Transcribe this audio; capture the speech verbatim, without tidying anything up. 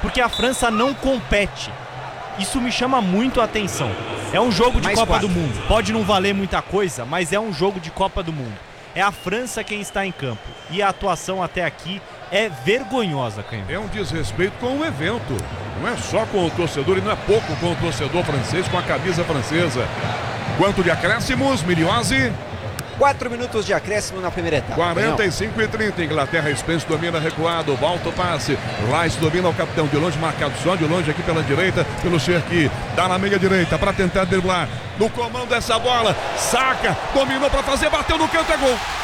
porque a França não compete. Isso me chama muito a atenção. É um jogo de Mais Copa quatro. do Mundo. Pode não valer muita coisa, mas é um jogo de Copa do Mundo. É a França quem está em campo. E a atuação até aqui é vergonhosa, Canhão. É um desrespeito com o evento. Não é só com o torcedor e não é pouco com o torcedor francês com a camisa francesa. Quanto de acréscimos, Miriose? Quatro minutos de acréscimo na primeira etapa. quarenta e cinco e trinta. Inglaterra, Spence domina recuado. Volta o passe. Rice domina o capitão. De longe, marcado só de longe aqui pela direita. Pelo Cherki. Dá na meia direita para tentar driblar. No comando dessa bola. Saca. Dominou para fazer. Bateu no canto. É gol.